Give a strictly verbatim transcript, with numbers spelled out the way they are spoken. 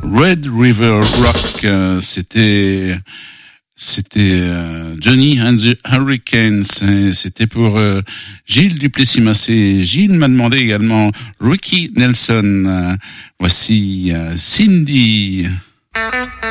Red River Rock, euh, c'était c'était euh, Johnny and the Hurricanes. C'était pour euh, Gilles Duplessis-Massé. Gilles m'a demandé également Ricky Nelson. Euh, voici euh, Cindy.